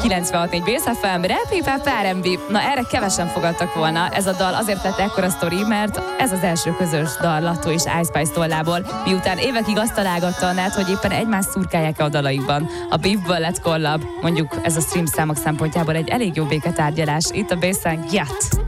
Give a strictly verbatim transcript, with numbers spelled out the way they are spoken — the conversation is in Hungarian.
kilencvenhat négy Base ef em, Rap, Hip Hop, er end bé. Na erre kevesen fogadtak volna. Ez a dal azért lett ekkora sztori, mert ez az első közös dal Latto és Ice Spice tollából. Miután évekig azt találgatta a net, hogy éppen egymást szurkálják a dalaikban. A Beefből lett collab. Mondjuk ez a stream számok szempontjából egy elég jó béketárgyalás. Itt a Baseline, Yacht.